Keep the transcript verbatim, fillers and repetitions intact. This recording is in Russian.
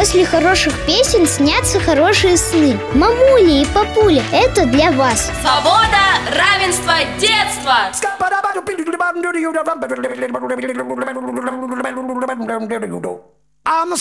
После хороших песен снятся хорошие сны. Мамули и папули, это для вас. Свобода, равенство, детство. I'm